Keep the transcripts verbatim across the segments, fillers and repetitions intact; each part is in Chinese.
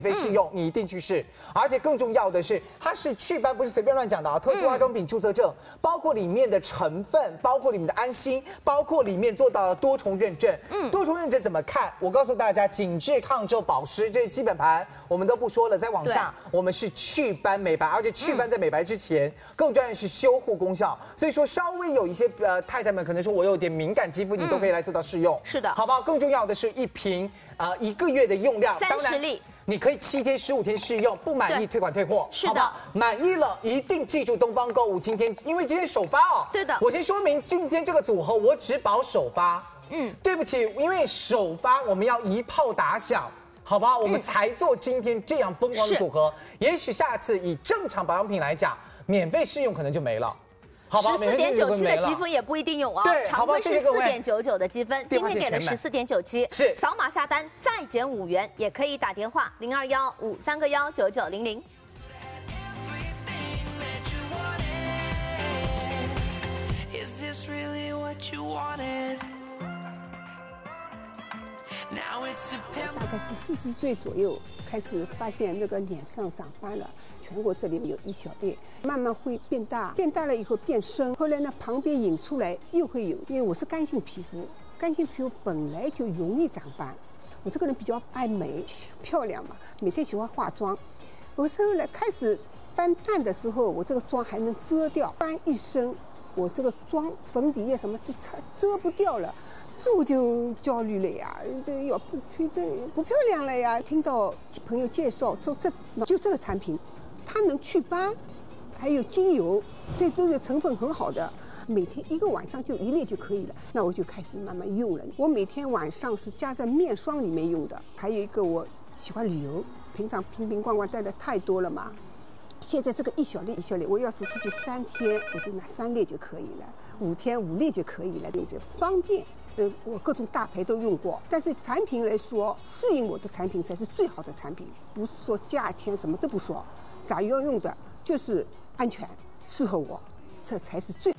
非试用，你一定去试。而且更重要的是，它是祛斑，不是随便乱讲的啊！特殊化妆品注册证，包括里面的成分，包括里面的安心，包括里面做到了多重认证。嗯，多重认证怎么看？我告诉大家，紧致、抗皱、保湿，这是基本盘，我们都不说了。再往下，我们是祛斑美白，而且祛斑在美白之前，嗯、更重要的是修护功效。所以说，稍微有一些呃太太们可能说我有点敏感肌肤，你都可以来做到试用。 是的， 好不好？更重要的是一瓶啊、呃、一个月的用量， 三十粒。 你可以七天、十五天试用，不满意退款退货， 是的。 满意了，一定记住东方购物今天，因为今天首发哦。 对的。 我先说明，今天这个组合我只保首发。嗯，对不起，因为首发我们要一炮打响，好不好？我们才做今天这样疯狂的组合。也许下次以正常保养品来讲，免费试用可能就没了。 十四点九七的积分也不一定有哦， 对， 常规是四点九九的积分，今天给了十四点九七， 是扫码下单再减五元，也可以打电话零二幺五三个幺九九零零。 大概是四十岁左右开始发现那个脸上长斑了，颧骨这里有一小粒，慢慢会变大，变大了以后变深，后来呢旁边引出来又会有，因为我是干性皮肤，干性皮肤本来就容易长斑，我这个人比较爱美漂亮嘛，每天喜欢化妆，我是后来开始斑淡的时候，我这个妆还能遮掉，斑一深，我这个妆粉底液什么就遮遮不掉了。那我就焦虑了呀，这要不这不漂亮了呀。听到朋友介绍说这就这个产品，它能祛斑，还有精油，这都是成分很好的，每天一个晚上就一粒就可以了。那我就开始慢慢用了。我每天晚上是加在面霜里面用的。还有一个我喜欢旅游，平常瓶瓶罐罐带的太多了嘛。现在这个一小粒一小粒，我要是出去三天，我就拿三粒就可以了；五天五粒就可以了，用着方便。呃，我各种大牌都用过，但是产品来说，适应我的产品才是最好的产品，不是说价钱什么都不说，咋要用的就是安全，适合我，这才是最。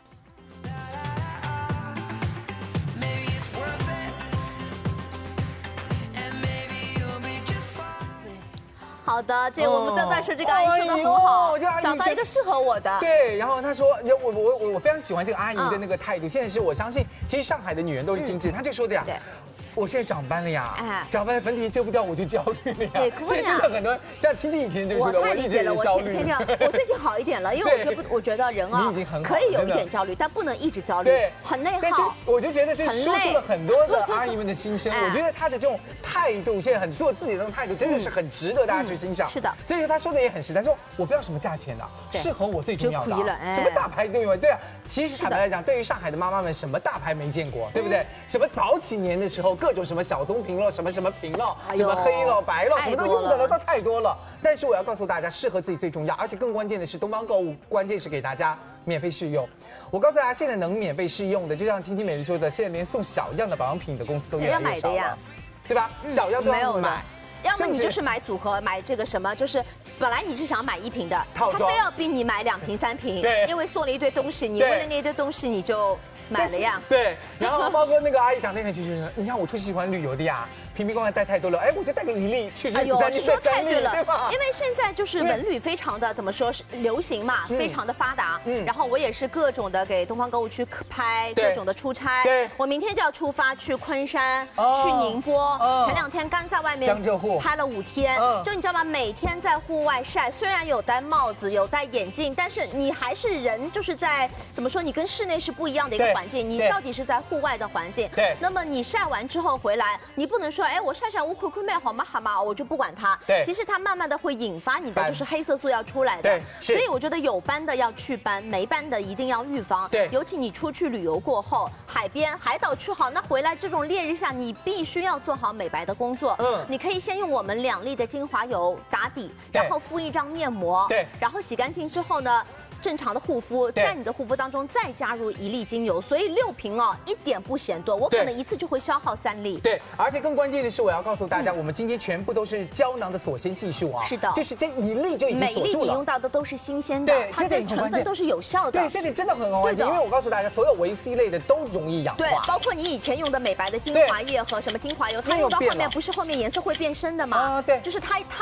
好的，这我们在在说这个阿姨说的很好， 哦、 找到一个适合我的。 对，然后她说，我我我我非常喜欢这个阿姨的那个态度。嗯、现在是我相信，其实上海的女人都是精致。嗯、她就说的呀。对。我现在长斑了呀，哎，长斑了粉底遮不掉，我就焦虑了呀。 对， 所以真的很多，像青青以前就说的， 我太理解了，我天天天，我最近好一点了，因为我觉得我觉得人啊，可以有一点焦虑，但不能一直焦虑，对，很内耗。 但是我就觉得这说出了很多的阿姨们的心声，我觉得她的这种态度，现在很做自己的这种态度，真的是很值得大家去欣赏。 是的， 所以说她说的也很实在，说我不要什么价钱的，适合我最重要的， 哎、 什么大牌都有。对啊，其实坦白来讲，对于上海的妈妈们，什么大牌没见过，对不对？什么早几年的时候，各种什么小棕瓶了，什么什么瓶了，什么黑了、白了，什么都用的了，都太多了。但是我要告诉大家，适合自己最重要，而且更关键的是，东方购物关键是给大家免费试用。我告诉大家，现在能免费试用的，就像青青美丽说的，现在连送小样的保养品的公司都越来越少了，对吧？小样都要买。 要么你就是买组合，买这个什么，就是本来你是想买一瓶的，他非要逼你买两瓶、三瓶， 对， 因为送了一堆东西，你为了那一堆东西你就买了呀。 对，然后包括那个阿姨讲那个就是你看我出去喜欢旅游的呀，瓶瓶罐罐带太多了，哎，我就带个一粒去这三粒、 说太对了， 对吧？ 因为现在就是文旅非常的怎么说是流行嘛，非常的发达。嗯，然后我也是各种的给东方购物区拍，各种的出差。对，我明天就要出发去昆山、去宁波。前两天刚在外面江浙沪拍了五天，就你知道吗？每天在户外晒，虽然有戴帽子、有戴眼镜，但是你还是人，就是在怎么说？你跟室内是不一样的一个环境，你到底是在户外的环境。对，那么你晒完之后回来，你不能说。哎，我晒晒我苦苦妹好吗好吗？我就不管它。对，其实它慢慢的会引发你的就是黑色素要出来的。对，所以我觉得有斑的要祛斑，没斑的一定要预防。对，尤其你出去旅游过后，海边海岛去好，那回来这种烈日下，你必须要做好美白的工作。嗯，你可以先用我们两粒的精华油打底，然后敷一张面膜。对，然后洗干净之后呢？正常的护肤，在你的护肤当中再加入一粒精油，所以六瓶哦，一点不嫌多，我可能一次就会消耗三粒。 对，而且更关键的是，我要告诉大家，嗯、我们今天全部都是胶囊的锁鲜技术啊， 是的， 就是这一粒就已经锁住了。 每粒你用到的都是新鲜的， 对， 它的成分都是有效的。 对，这点真的很关键，因为我告诉大家，所有维 C 类的都容易氧化， 对，包括你以前用的美白的精华液和什么精华油，它用到后面不是后面颜色会变深的吗？啊，对，就是它它。